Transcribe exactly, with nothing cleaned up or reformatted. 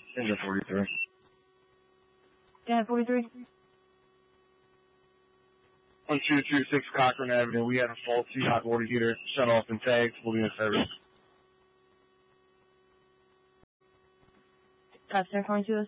Engine forty-three. Engine forty-three. one two two six Cochran Avenue. We had a faulty hot water heater shut off and tagged. We'll be in service. Customer twenty-two oh